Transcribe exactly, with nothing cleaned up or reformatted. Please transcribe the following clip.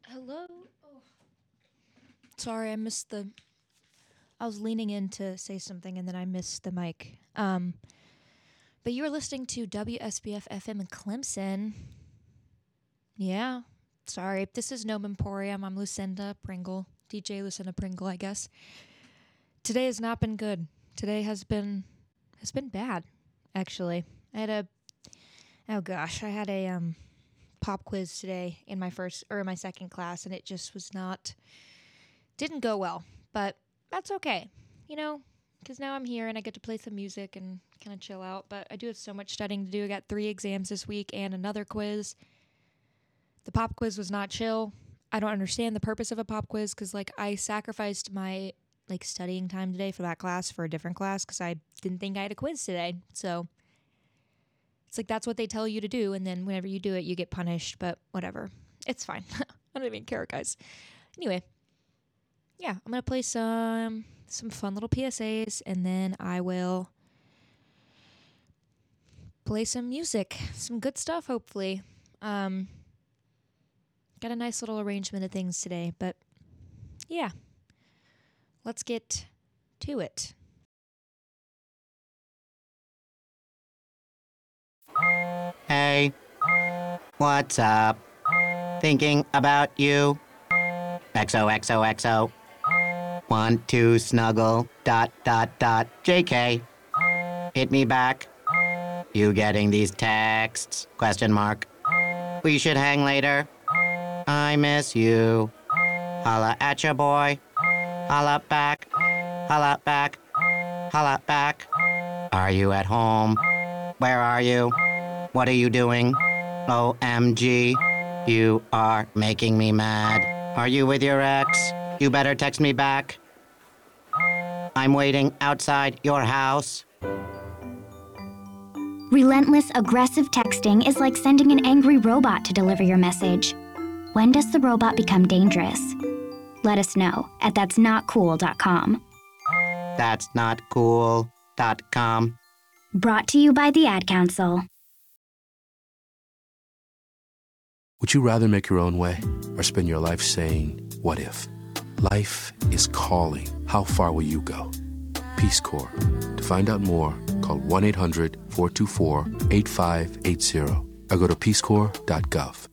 Hello? Oh. Sorry, I missed the... I was leaning in to say something and then I missed the mic. Um, but you were listening to W S B F F M in Clemson. Yeah. Sorry. This is Gnome Emporium. I'm Lucinda Pringle. D J Lucinda Pringle, I guess. Today has not been good. Today has been... has been bad, actually. I had a... Oh gosh, I had a um pop quiz today in my first... or in my second class, and it just was not... didn't go well, but that's okay, you know, because now I'm here and I get to play some music and kind of chill out, but I do have so much studying to do. I got three exams this week and another quiz. The pop quiz was not chill. I don't understand the purpose of a pop quiz because, like, I sacrificed my, like, studying time today for that class for a different class because I didn't think I had a quiz today, so it's like that's what they tell you to do, and then whenever you do it, you get punished, but whatever. It's fine. I don't even care, guys. Anyway. Yeah, I'm going to play some some fun little P S As, and then I will play some music, some good stuff, hopefully. Um, got a nice little arrangement of things today, but yeah, let's get to it. Hey, what's up? Thinking about you. X O X O X O. Want to snuggle, dot, dot, dot, J K. Hit me back. You getting these texts? Question mark. We should hang later. I miss you. Holla at ya, boy. Holla back. Holla back. Holla back. Are you at home? Where are you? What are you doing? O M G. You are making me mad. Are you with your ex? You better text me back. I'm waiting outside your house. Relentless, aggressive texting is like sending an angry robot to deliver your message. When does the robot become dangerous? Let us know at that's not cool dot com. That's not cool dot com. Brought to you by the Ad Council. Would you rather make your own way or spend your life saying, what if? Life is calling. How far will you go? Peace Corps. To find out more, call one eight hundred four two four eight five eight zero or go to peace corps dot gov.